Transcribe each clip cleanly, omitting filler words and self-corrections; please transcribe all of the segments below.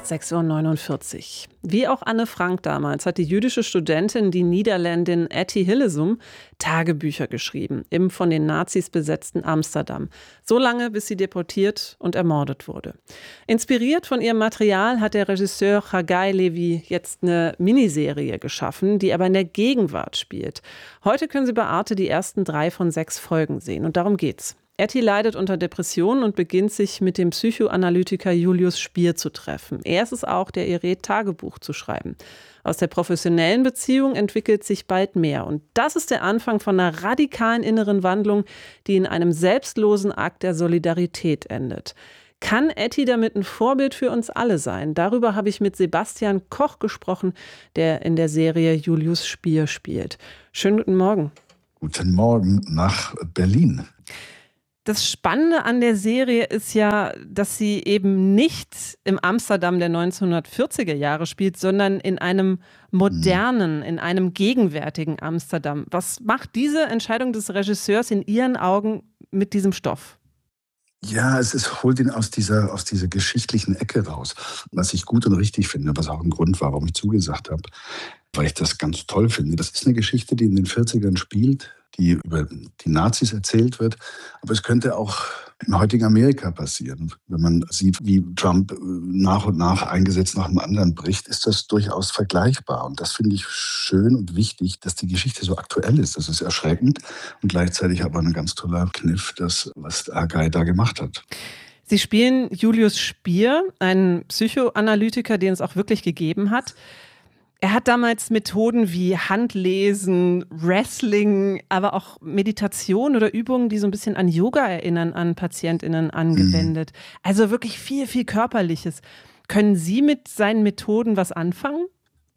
6:49 Uhr. Wie auch Anne Frank damals hat die jüdische Studentin, die Niederländin Etty Hillesum, Tagebücher geschrieben im von den Nazis besetzten Amsterdam. So lange, bis sie deportiert und ermordet wurde. Inspiriert von ihrem Material hat der Regisseur Chagai Levi jetzt eine Miniserie geschaffen, die aber in der Gegenwart spielt. Heute können Sie bei Arte die ersten 3 von 6 Folgen sehen. Und darum geht's. Etty leidet unter Depressionen und beginnt sich mit dem Psychoanalytiker Julius Spier zu treffen. Er ist es auch, der ihr rät, Tagebuch zu schreiben. Aus der professionellen Beziehung entwickelt sich bald mehr. Und das ist der Anfang von einer radikalen inneren Wandlung, die in einem selbstlosen Akt der Solidarität endet. Kann Etty damit ein Vorbild für uns alle sein? Darüber habe ich mit Sebastian Koch gesprochen, der in der Serie Julius Spier spielt. Schönen guten Morgen. Guten Morgen nach Berlin. Das Spannende an der Serie ist ja, dass sie eben nicht im Amsterdam der 1940er Jahre spielt, sondern in einem modernen, in einem gegenwärtigen Amsterdam. Was macht diese Entscheidung des Regisseurs in Ihren Augen mit diesem Stoff? Ja, holt ihn aus dieser geschichtlichen Ecke raus, was ich gut und richtig finde, was auch ein Grund war, warum ich zugesagt habe, weil ich das ganz toll finde. Das ist eine Geschichte, die in den 40ern spielt, die über die Nazis erzählt wird, aber es könnte auch im heutigen Amerika passieren. Wenn man sieht, wie Trump nach und nach ein Gesetz nach dem anderen bricht, ist das durchaus vergleichbar. Und das finde ich schön und wichtig, dass die Geschichte so aktuell ist. Das ist erschreckend und gleichzeitig aber ein ganz toller Kniff, das, was Chagai da gemacht hat. Sie spielen Julius Spier, einen Psychoanalytiker, den es auch wirklich gegeben hat. Er hat damals Methoden wie Handlesen, Wrestling, aber auch Meditation oder Übungen, die so ein bisschen an Yoga erinnern, an PatientInnen angewendet. Also wirklich viel, viel Körperliches. Können Sie mit seinen Methoden was anfangen?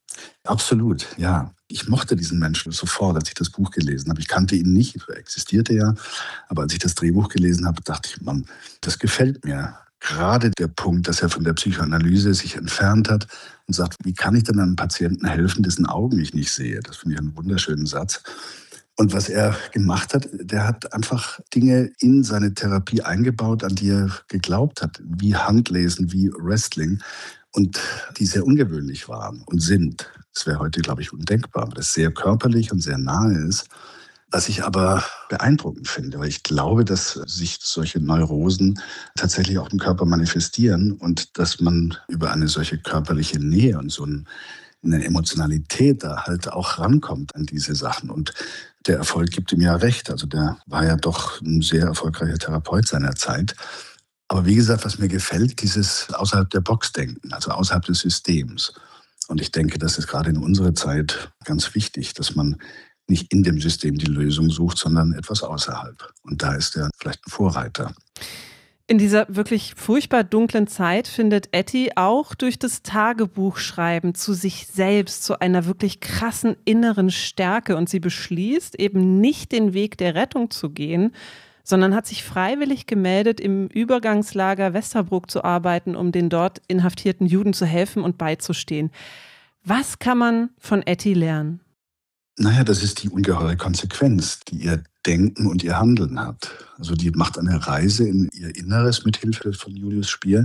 Absolut, ja. Ich mochte diesen Menschen sofort, als ich das Buch gelesen habe. Ich kannte ihn nicht, er existierte ja. Aber als ich das Drehbuch gelesen habe, dachte ich, Mann, das gefällt mir. Gerade der Punkt, dass er von der Psychoanalyse sich entfernt hat und sagt, wie kann ich denn einem Patienten helfen, dessen Augen ich nicht sehe? Das finde ich einen wunderschönen Satz. Und was er gemacht hat, der hat einfach Dinge in seine Therapie eingebaut, an die er geglaubt hat, wie Handlesen, wie Wrestling, und die sehr ungewöhnlich waren und sind. Das wäre heute, glaube ich, undenkbar, weil das sehr körperlich und sehr nahe ist. Was ich aber beeindruckend finde, weil ich glaube, dass sich solche Neurosen tatsächlich auch im Körper manifestieren und dass man über eine solche körperliche Nähe und so eine Emotionalität da halt auch rankommt an diese Sachen. Und der Erfolg gibt ihm ja recht. Also der war ja doch ein sehr erfolgreicher Therapeut seiner Zeit. Aber wie gesagt, was mir gefällt, dieses außerhalb der Box denken, also außerhalb des Systems. Und ich denke, das ist gerade in unserer Zeit ganz wichtig, dass man nicht in dem System die Lösung sucht, sondern etwas außerhalb. Und da ist er vielleicht ein Vorreiter. In dieser wirklich furchtbar dunklen Zeit findet Etty auch durch das Tagebuchschreiben zu sich selbst, zu einer wirklich krassen inneren Stärke. Und sie beschließt, eben nicht den Weg der Rettung zu gehen, sondern hat sich freiwillig gemeldet, im Übergangslager Westerbroek zu arbeiten, um den dort inhaftierten Juden zu helfen und beizustehen. Was kann man von Etty lernen? Naja, das ist die ungeheure Konsequenz, die ihr Denken und ihr Handeln hat. Also die macht eine Reise in ihr Inneres mit Hilfe von Julius Spier.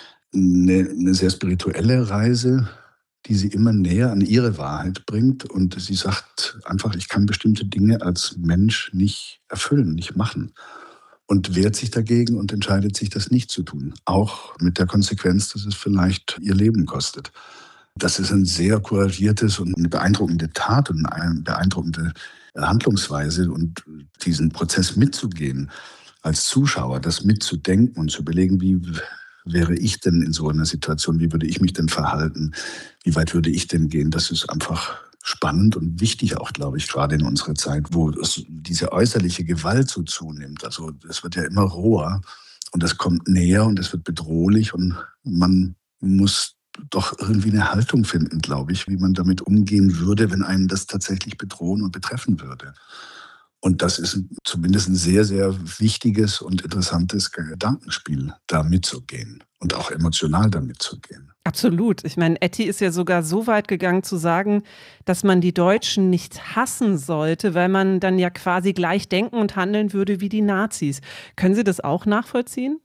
Eine sehr spirituelle Reise, die sie immer näher an ihre Wahrheit bringt. Und sie sagt einfach, ich kann bestimmte Dinge als Mensch nicht erfüllen, nicht machen. Und wehrt sich dagegen und entscheidet sich, das nicht zu tun. Auch mit der Konsequenz, dass es vielleicht ihr Leben kostet. Das ist ein sehr couragiertes und eine beeindruckende Tat und eine beeindruckende Handlungsweise. Und diesen Prozess mitzugehen als Zuschauer, das mitzudenken und zu überlegen, wie wäre ich denn in so einer Situation, wie würde ich mich denn verhalten, wie weit würde ich denn gehen, das ist einfach spannend und wichtig auch, glaube ich, gerade in unserer Zeit, wo diese äußerliche Gewalt so zunimmt. Also es wird ja immer roher und das kommt näher und es wird bedrohlich und man muss doch irgendwie eine Haltung finden, glaube ich, wie man damit umgehen würde, wenn einen das tatsächlich bedrohen und betreffen würde. Und das ist zumindest ein sehr, sehr wichtiges und interessantes Gedankenspiel, da mitzugehen und auch emotional da mitzugehen. Absolut. Ich meine, Etty ist ja sogar so weit gegangen zu sagen, dass man die Deutschen nicht hassen sollte, weil man dann ja quasi gleich denken und handeln würde wie die Nazis. Können Sie das auch nachvollziehen?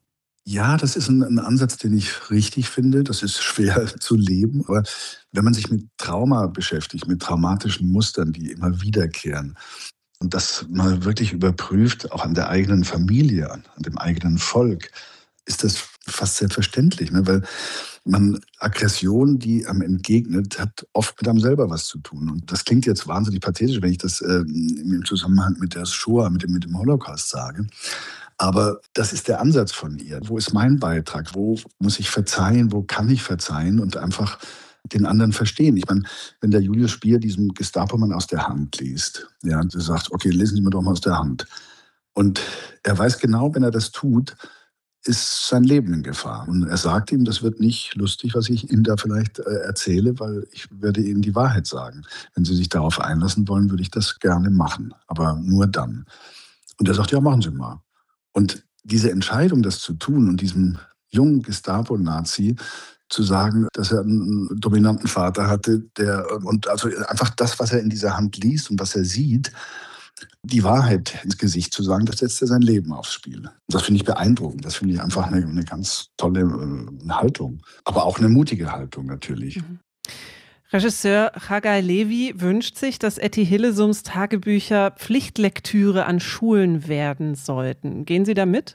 Ja, das ist ein Ansatz, den ich richtig finde. Das ist schwer zu leben, aber wenn man sich mit Trauma beschäftigt, mit traumatischen Mustern, die immer wiederkehren und das mal wirklich überprüft, auch an der eigenen Familie, an dem eigenen Volk, ist das fast selbstverständlich, ne? Weil man Aggression, die einem entgegnet, hat oft mit einem selber was zu tun. Und das klingt jetzt wahnsinnig pathetisch, wenn ich das im Zusammenhang mit der Shoah, mit dem Holocaust sage. Aber das ist der Ansatz von ihr. Wo ist mein Beitrag? Wo muss ich verzeihen? Wo kann ich verzeihen? Und einfach den anderen verstehen. Ich meine, wenn der Julius Spier diesem Gestapo-Mann aus der Hand liest, ja, und er sagt, okay, lesen Sie mir doch mal aus der Hand. Und er weiß genau, wenn er das tut, ist sein Leben in Gefahr. Und er sagt ihm, das wird nicht lustig, was ich Ihnen da vielleicht erzähle, weil ich werde Ihnen die Wahrheit sagen. Wenn Sie sich darauf einlassen wollen, würde ich das gerne machen, aber nur dann. Und er sagt, ja, machen Sie mal. Und diese Entscheidung, das zu tun und diesem jungen Gestapo-Nazi zu sagen, dass er einen dominanten Vater hatte, und also einfach das, was er in dieser Hand liest und was er sieht, die Wahrheit ins Gesicht zu sagen, das setzt er sein Leben aufs Spiel. Das finde ich beeindruckend. Das finde ich einfach eine ganz tolle Haltung. Aber auch eine mutige Haltung natürlich. Mhm. Regisseur Chagai Levi wünscht sich, dass Etty Hillesums Tagebücher Pflichtlektüre an Schulen werden sollten. Gehen Sie da mit?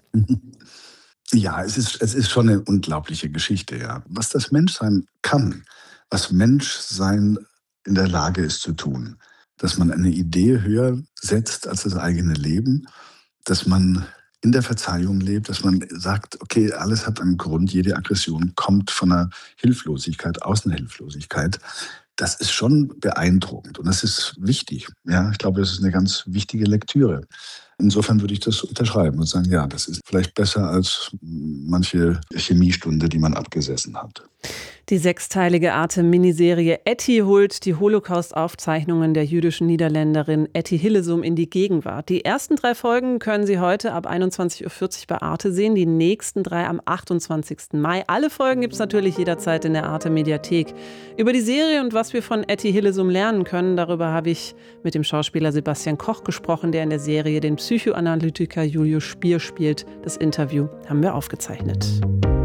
Ja, es ist schon eine unglaubliche Geschichte, ja. Was das Menschsein kann, was Menschsein in der Lage ist zu tun. Dass man eine Idee höher setzt als das eigene Leben, dass man in der Verzeihung lebt, dass man sagt, okay, alles hat einen Grund, jede Aggression kommt von einer Hilflosigkeit, aus einer Hilflosigkeit. Das ist schon beeindruckend und das ist wichtig. Ja, ich glaube, das ist eine ganz wichtige Lektüre. Insofern würde ich das unterschreiben und sagen, ja, das ist vielleicht besser als manche Chemiestunde, die man abgesessen hat. Die sechsteilige Arte-Miniserie Etty holt die Holocaust-Aufzeichnungen der jüdischen Niederländerin Etty Hillesum in die Gegenwart. Die ersten 3 Folgen können Sie heute ab 21:40 Uhr bei Arte sehen, die nächsten 3 am 28. Mai. Alle Folgen gibt es natürlich jederzeit in der Arte-Mediathek. Über die Serie und was wir von Etty Hillesum lernen können, darüber habe ich mit dem Schauspieler Sebastian Koch gesprochen, der in der Serie den Psychoanalytiker Julius Spier spielt. Das Interview haben wir aufgezeichnet.